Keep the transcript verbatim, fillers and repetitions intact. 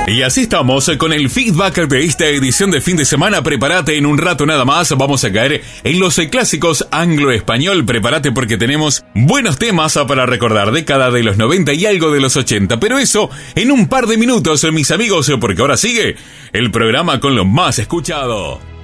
Y así estamos con el feedback de esta edición de fin de semana. Prepárate, en un rato nada más vamos a caer en los clásicos anglo-español. Prepárate porque tenemos buenos temas para recordar, década de los noventa y algo de los ochenta. Pero eso en un par de minutos, mis amigos, porque ahora sigue el programa con lo más escuchado.